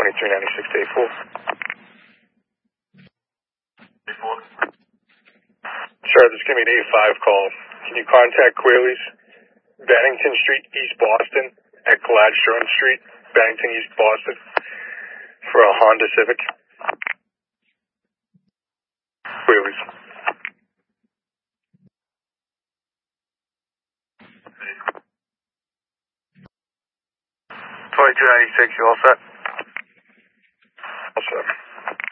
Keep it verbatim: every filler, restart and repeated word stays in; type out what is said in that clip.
twenty-three ninety-six to eight four. Sir, this is going to be an eight five call. Can you contact Quailey's, Bennington Street, East Boston, at Gladstone Street, Bennington, East Boston, for a Honda Civic? Quailey's. twenty-two ninety-six, you all set? All set.